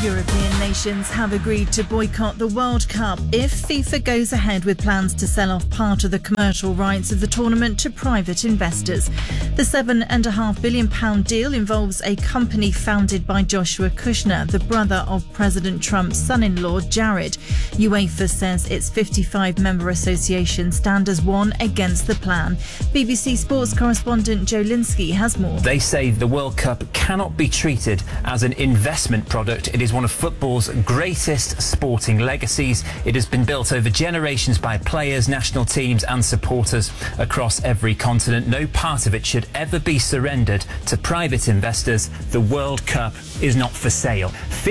European nations have agreed to boycott the World Cup if FIFA goes ahead with plans to sell off part of the commercial rights of the tournament to private investors. The £7.5 billion deal involves a company founded by Joshua Kushner, the brother of President Trump's son-in-law Jared. UEFA says its 55-member association stand as one against the plan. BBC Sports correspondent Joe Linsky has more. They say the World Cup cannot be treated as an investment product. It is one of football's greatest sporting legacies. It has been built over generations by players, national teams and supporters across every continent. No part of it should ever be surrendered to private investors. The World Cup is not for sale.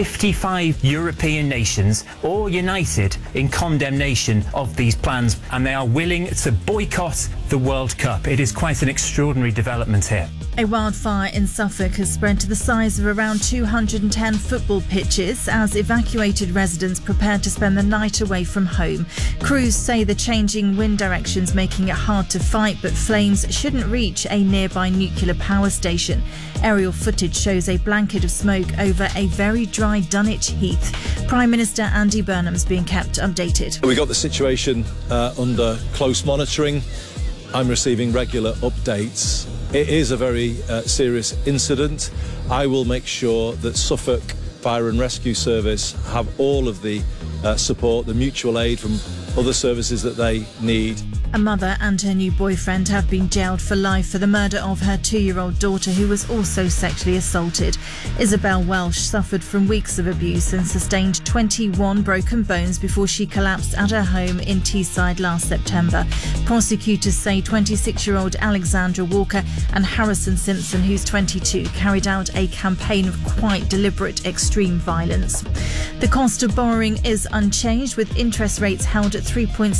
55 European nations all united in condemnation of these plans, and they are willing to boycott the World Cup. It is quite an extraordinary development here. A wildfire in Suffolk has spread to the size of around 210 football pitches as evacuated residents prepare to spend the night away from home. Crews say the changing wind directions making it hard to fight, but flames shouldn't reach a nearby nuclear power station. Aerial footage shows a blanket of smoke over a very dry Dunwich Heath. Prime Minister Andy Burnham's being kept updated. We got the situation under close monitoring. I'm receiving regular updates. It is a very serious incident. I will make sure that Suffolk Fire and Rescue Service have all of the support, the mutual aid from other services that they need. A mother and her new boyfriend have been jailed for life for the murder of her 2-year-old daughter, who was also sexually assaulted. Isabel Welsh suffered from weeks of abuse and sustained 21 broken bones before she collapsed at her home in Teesside last September. Prosecutors say 26-year-old Alexandra Walker and Harrison Simpson, who's 22, carried out a campaign of quite deliberate extreme violence. The cost of borrowing is unchanged, with interest rates held at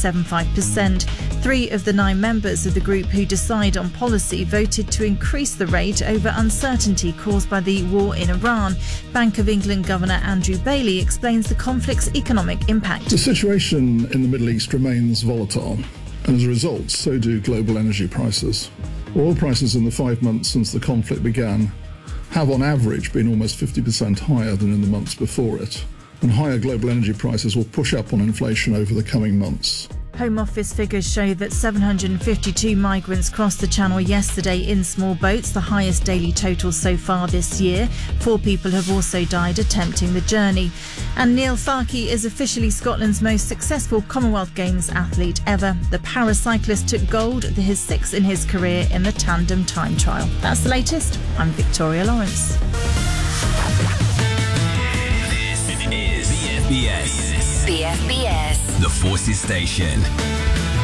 3.75%. 3 of the 9 members of the group who decide on policy voted to increase the rate over uncertainty caused by the war in Iran. Bank of England Governor Andrew Bailey explains the conflict's economic impact. The situation in the Middle East remains volatile, and as a result, so do global energy prices. Oil prices in the 5 months since the conflict began have on average been almost 50% higher than in the months before it, and higher global energy prices will push up on inflation over the coming months. Home Office figures show that 752 migrants crossed the Channel yesterday in small boats, the highest daily total so far this year. 4 people have also died attempting the journey. And Neil Farke is officially Scotland's most successful Commonwealth Games athlete ever. The paracyclist took gold, his 6th in his career, in the tandem time trial. That's the latest. I'm Victoria Lawrence. This is BFBS. BFBS. The Forces Station.